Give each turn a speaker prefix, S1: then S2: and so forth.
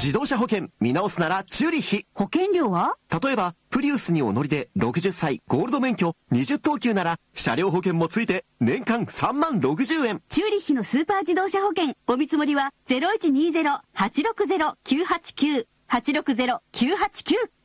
S1: 自動車保険見直すならチューリッヒ。
S2: 保険料は？
S1: 例えばプリウスにお乗りで60歳ゴールド免許20等級なら車両保険もついて年間3万60円。
S2: チューリッヒのスーパー自動車保険お見積もりは 0120-860-989 860-989